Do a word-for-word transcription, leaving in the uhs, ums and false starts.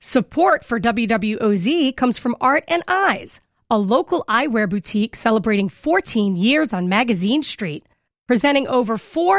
Support for W W O Z comes from Art and Eyes, a local eyewear boutique celebrating fourteen years on Magazine Street, presenting over four